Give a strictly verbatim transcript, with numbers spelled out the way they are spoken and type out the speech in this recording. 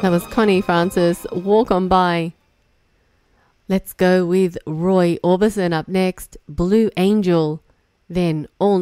That was Connie Francis, Walk On By. Let's go with Roy Orbison up next, Blue Angel. Then All